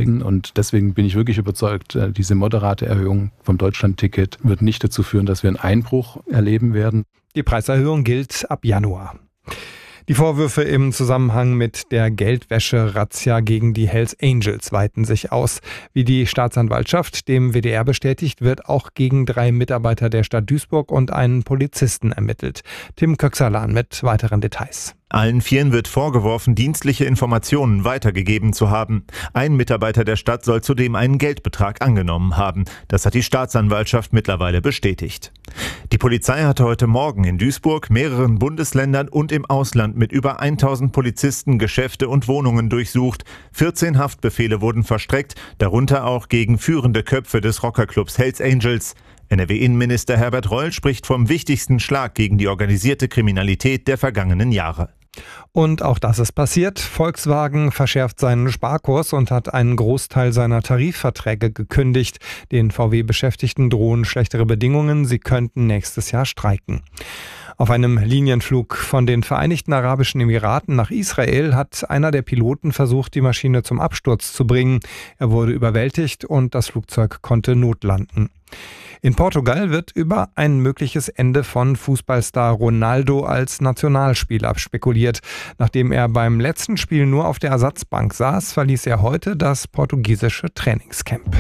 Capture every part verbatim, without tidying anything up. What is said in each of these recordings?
vermeiden. Und deswegen bin ich wirklich überzeugt, diese moderate Erhöhung vom Deutschlandticket wird nicht dazu führen, dass wir einen Einbruch erleben werden. Die Preiserhöhung gilt ab Januar. Die Vorwürfe im Zusammenhang mit der Geldwäsche-Razzia gegen die Hells Angels weiten sich aus. Wie die Staatsanwaltschaft dem W D R bestätigt, wird auch gegen drei Mitarbeiter der Stadt Duisburg und einen Polizisten ermittelt. Tim Köxerlan mit weiteren Details. Allen Vieren wird vorgeworfen, dienstliche Informationen weitergegeben zu haben. Ein Mitarbeiter der Stadt soll zudem einen Geldbetrag angenommen haben. Das hat die Staatsanwaltschaft mittlerweile bestätigt. Die Polizei hatte heute Morgen in Duisburg, mehreren Bundesländern und im Ausland mit über tausend Polizisten Geschäfte und Wohnungen durchsucht. vierzehn Haftbefehle wurden verstreckt, darunter auch gegen führende Köpfe des Rockerclubs Hells Angels. N R W-Innenminister Herbert Reul spricht vom wichtigsten Schlag gegen die organisierte Kriminalität der vergangenen Jahre. Und auch das ist passiert. Volkswagen verschärft seinen Sparkurs und hat einen Großteil seiner Tarifverträge gekündigt. Den V W-Beschäftigten drohen schlechtere Bedingungen. Sie könnten nächstes Jahr streiken. Auf einem Linienflug von den Vereinigten Arabischen Emiraten nach Israel hat einer der Piloten versucht, die Maschine zum Absturz zu bringen. Er wurde überwältigt und das Flugzeug konnte notlanden. In Portugal wird über ein mögliches Ende von Fußballstar Ronaldo als Nationalspieler spekuliert. Nachdem er beim letzten Spiel nur auf der Ersatzbank saß, verließ er heute das portugiesische Trainingscamp.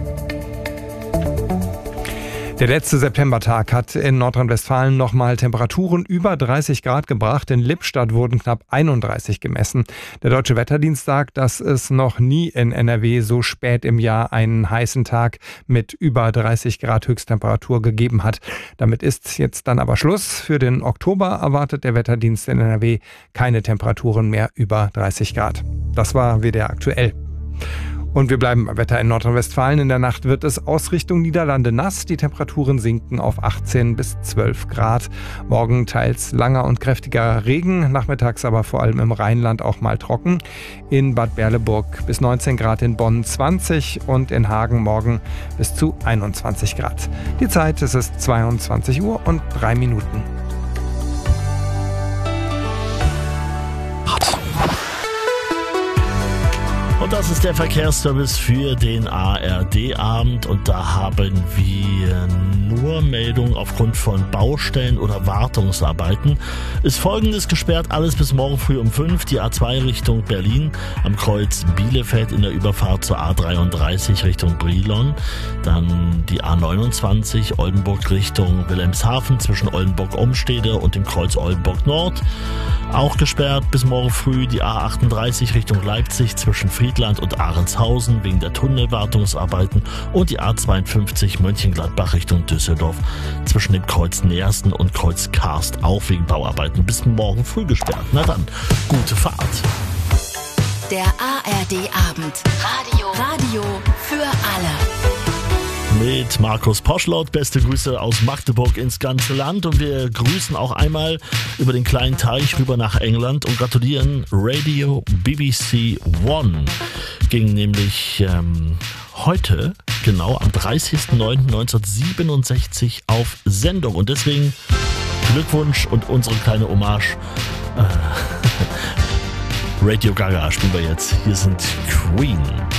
Der letzte Septembertag hat in Nordrhein-Westfalen nochmal Temperaturen über dreißig Grad gebracht. In Lippstadt wurden knapp einunddreißig gemessen. Der Deutsche Wetterdienst sagt, dass es noch nie in N R W so spät im Jahr einen heißen Tag mit über dreißig Grad Höchsttemperatur gegeben hat. Damit ist jetzt dann aber Schluss. Für den Oktober erwartet der Wetterdienst in N R W keine Temperaturen mehr über dreißig Grad. Das war W D R aktuell. Und wir bleiben beim Wetter in Nordrhein-Westfalen. In der Nacht wird es aus Richtung Niederlande nass. Die Temperaturen sinken auf achtzehn bis zwölf Grad. Morgen teils langer und kräftiger Regen, nachmittags aber vor allem im Rheinland auch mal trocken. In Bad Berleburg bis neunzehn Grad, in Bonn zwanzig und in Hagen morgen bis zu einundzwanzig Grad. Die Zeit, es ist zweiundzwanzig Uhr und drei Minuten. Und das ist der Verkehrsservice für den A R D-Abend und da haben wir nur Meldungen aufgrund von Baustellen oder Wartungsarbeiten. Ist Folgendes gesperrt, alles bis morgen früh um fünf, die A zwei Richtung Berlin, am Kreuz Bielefeld in der Überfahrt zur A dreiunddreißig Richtung Brilon, dann die A neunundzwanzig Oldenburg Richtung Wilhelmshaven zwischen Oldenburg-Umstede und dem Kreuz Oldenburg Nord. Auch gesperrt bis morgen früh die A achtunddreißig Richtung Leipzig zwischen Friedland und Ahrenshausen wegen der Tunnelwartungsarbeiten und die A zweiundfünfzig Mönchengladbach Richtung Düsseldorf zwischen dem Kreuz Neersten und Kreuz Karst auch wegen Bauarbeiten bis morgen früh gesperrt. Na dann, gute Fahrt. Der A R D-Abend. Radio. Radio für alle. Mit Markus Poschlaut, beste Grüße aus Magdeburg ins ganze Land und wir grüßen auch einmal über den kleinen Teich rüber nach England und gratulieren Radio B B C One. Ging nämlich ähm, heute, genau am dreißigsten neunten neunzehnhundertsiebenundsechzig auf Sendung und deswegen Glückwunsch und unsere kleine Hommage. Äh, Radio Gaga spielen wir jetzt. Hier sind Queen.